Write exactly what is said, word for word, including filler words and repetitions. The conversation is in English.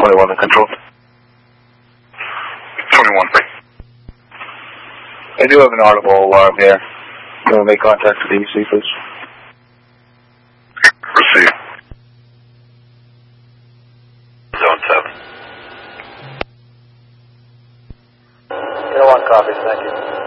twenty-one in control. twenty-one. I do have an audible alarm here. I'm going to make contact with the E C, please. Receive. Zone seven. zero one, copy, thank you.